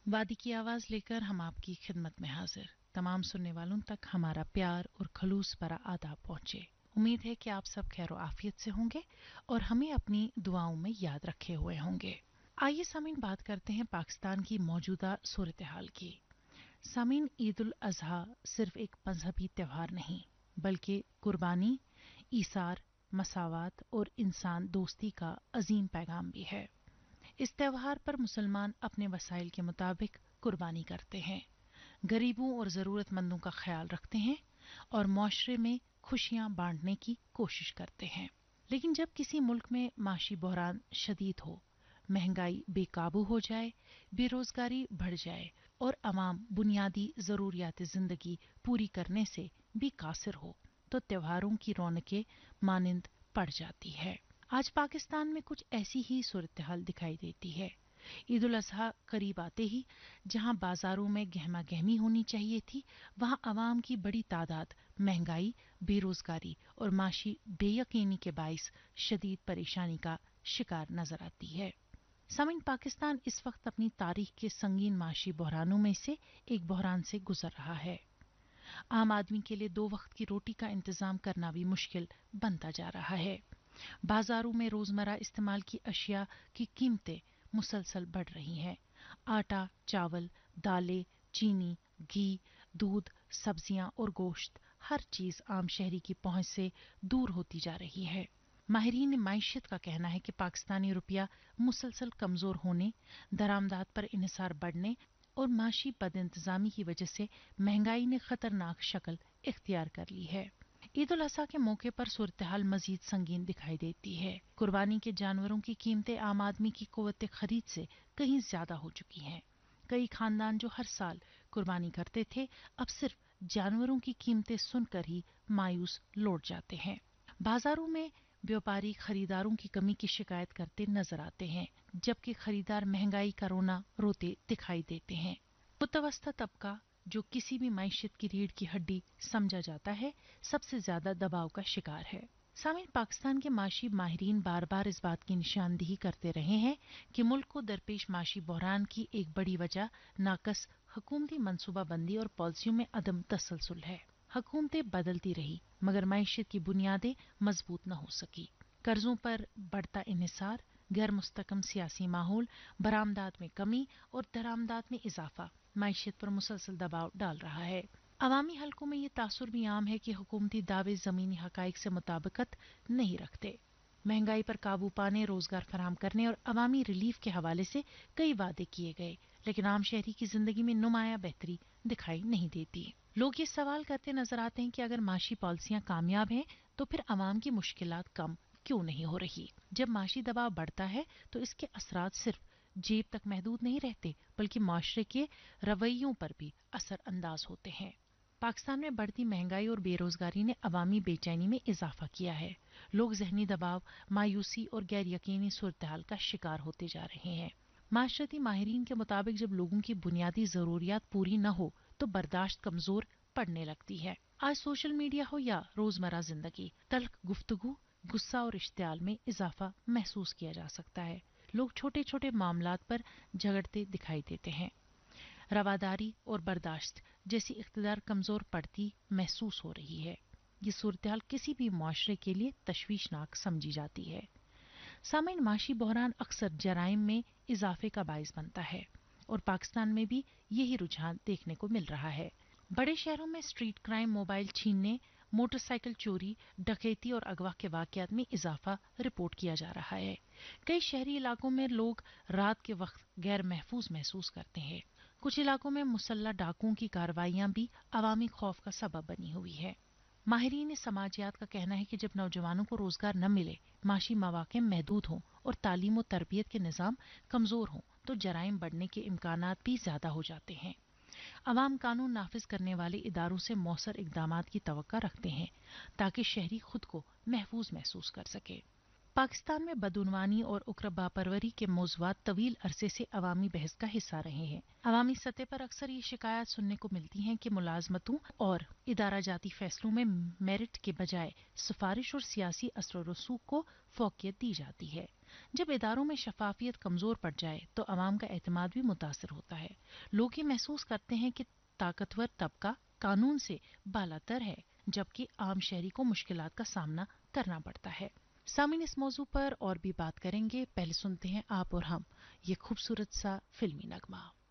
वादी की आवाज लेकर हम आपकी खिदमत में हाजिर। तमाम सुनने वालों तक हमारा प्यार और खलूस भरा आदाब पहुंचे। उम्मीद है कि आप सब खैर आफियत से होंगे और हमें अपनी दुआओं में याद रखे हुए होंगे। आइए सामीन बात करते हैं पाकिस्तान की मौजूदा सूरत हाल की। सामीन, ईद उल अजहा सिर्फ एक मजहबी त्यौहार नहीं बल्कि कुर्बानी, ईसार, मसावत और इंसान दोस्ती का अजीम पैगाम भी है। इस त्यौहार पर मुसलमान अपने वसाइल के मुताबिक कुर्बानी करते हैं, गरीबों और जरूरतमंदों का ख्याल रखते हैं और मुआशरे में खुशियां बांटने की कोशिश करते हैं। लेकिन जब किसी मुल्क में माशी बहरान शदीद हो, महंगाई बेकाबू हो जाए, बेरोजगारी बढ़ जाए और अवाम बुनियादी जरूरियात जिंदगी पूरी करने से भी कासिर हो, तो त्योहारों की रौनकें मानिंद पड़ जाती है। आज पाकिस्तान में कुछ ऐसी ही सूरत हाल दिखाई देती है। ईद उल अजहा करीब आते ही जहां बाजारों में गहमा गहमी होनी चाहिए थी, वहां अवाम की बड़ी तादाद महंगाई, बेरोजगारी और माशी बेयकीनी के बाइस शदीद परेशानी का शिकार नजर आती है। सामीन, पाकिस्तान इस वक्त अपनी तारीख के संगीन माशी बहरानों में से एक बहरान से गुजर रहा है। आम आदमी के लिए दो वक्त की रोटी का इंतजाम करना भी मुश्किल बनता जा रहा है। बाजारों में रोजमर्रा इस्तेमाल की अशिया की कीमतें मुसलसल बढ़ रही हैं। आटा, चावल, दालें, चीनी, घी, दूध, सब्जियां और गोश्त, हर चीज आम शहरी की पहुंच से दूर होती जा रही है। माहिरीन माइशत का कहना है कि पाकिस्तानी रुपया मुसलसल कमजोर होने, दरामदात पर इन्हिसार बढ़ने और माशी बदइंतजामी की वजह से महंगाई ने खतरनाक शक्ल इख्तियार कर ली है। ईद उल अजहा के मौके पर सूरत हाल मजीद संगीन दिखाई देती है। कुर्बानी के जानवरों की कीमतें आम आदमी की कुव्वत खरीद से कहीं ज्यादा हो चुकी हैं। कई खानदान जो हर साल कुर्बानी करते थे, अब सिर्फ जानवरों की कीमतें सुनकर ही मायूस लौट जाते हैं। बाजारों में व्यापारी खरीदारों की कमी की शिकायत करते नजर आते हैं, जबकि खरीदार महंगाई का रोना रोते दिखाई देते हैं। मुतवस्ता तबका, जो किसी भी मईशत की रीढ़ की हड्डी समझा जाता है, सबसे ज्यादा दबाव का शिकार है। सामीन, पाकिस्तान के माशी माहिरीन बार बार इस बात की निशानदेही करते रहे हैं कि मुल्क को दरपेश माशी बहरान की एक बड़ी वजह नाकस हुकूमती मनसूबाबंदी और पॉलिसियों में अदम तसलसल है। हुकूमतें बदलती रही मगर मईशत की बुनियादें मजबूत न हो सकी। कर्जों पर बढ़ता इन्हिसार, गैर मुस्तकम सियासी माहौल, बरामदात में कमी और दरामदात में इजाफा मईशत पर मुसलसल दबाव डाल रहा है। अवामी हलकों में ये तासुर भी आम है कि हुकूमती दावे जमीनी हकाइक से मुताबिकत नहीं रखते। महंगाई पर काबू पाने, रोजगार फराहम करने और अवामी रिलीफ के हवाले से कई वादे किए गए, लेकिन आम शहरी की जिंदगी में नुमाया बेहतरी दिखाई नहीं देती। लोग ये सवाल करते नजर आते हैं कि अगर माशी पॉलिसियां कामयाब हैं तो फिर अवाम की मुश्किलात कम क्यों नहीं हो रही। जब माशी दबाव बढ़ता है तो इसके असरात सिर्फ जेब तक महदूद नहीं रहते बल्कि माशरे के रवैयों पर भी असर अंदाज होते हैं। पाकिस्तान में बढ़ती महंगाई और बेरोजगारी ने अवामी बेचैनी में इजाफा किया है। लोग जहनी दबाव, मायूसी और गैर यकीनी सूरत-हाल का शिकार होते जा रहे हैं। माशरती माहिरीन के मुताबिक जब लोगों की बुनियादी जरूरियात पूरी न हो तो बर्दाश्त कमजोर पड़ने लगती है। आज सोशल मीडिया हो या रोजमर्रा जिंदगी, तल्ख गुफ्तगू, गुस्सा और इश्तियाल में इजाफा महसूस किया जा सकता है। लोग छोटे छोटे मामलात पर झगड़ते दिखाई देते हैं। रवादारी और बर्दाश्त जैसी इख्तिदार कमजोर पड़ती महसूस हो रही है। ये सूरत-हाल किसी भी मुआशरे के लिए तशवीशनाक समझी जाती है। सामीन, माशी बहरान अक्सर जराइम में इजाफे का बायस बनता है और पाकिस्तान में भी यही रुझान देखने को मिल रहा है। बड़े शहरों में स्ट्रीट क्राइम, मोबाइल छीनने, मोटरसाइकिल चोरी, डकैती और अगवा के वाकयात में इजाफा रिपोर्ट किया जा रहा है। कई शहरी इलाकों में लोग रात के वक्त गैर महफूज महसूस करते हैं। कुछ इलाकों में मुसल्ला डाकुओं की कार्रवाइयां भी अवामी खौफ का सबब बनी हुई है। माहिरीन समाजियात का कहना है कि जब नौजवानों को रोजगार न मिले, माशी मौके महदूद हों और तालीम और तरबियत के निज़ाम कमजोर हों तो जराइम बढ़ने के इम्कानात भी ज्यादा हो जाते हैं। अवाम कानून नाफिज करने वाले इदारों से मौसर इकदामात की तवक्का रखते हैं ताकि शहरी खुद को महफूज महसूस कर सके। पाकिस्तान में बदउनवानी और उकरबा परवरी के मौज़ूआत तवील अरसे से अवामी बहस का हिस्सा रहे हैं। अवामी सतह पर अक्सर ये शिकायत सुनने को मिलती हैं कि मुलाजमतों और इदारा जाती फैसलों में मेरिट के बजाय सिफारिश और सियासी असर रसूख को फौकियत दी जाती है। جب اداروں میں شفافیت کمزور پڑ جائے تو عوام کا اعتماد بھی متاثر ہوتا ہے. لوگ یہ محسوس کرتے ہیں کہ طاقتور طبقہ قانون سے بالاتر ہے، جبکہ عام شہری کو مشکلات کا سامنا کرنا پڑتا ہے. سامعین، اس موضوع پر اور بھی بات کریں گے، پہلے سنتے ہیں آپ اور ہم یہ خوبصورت سا فلمی نغمہ.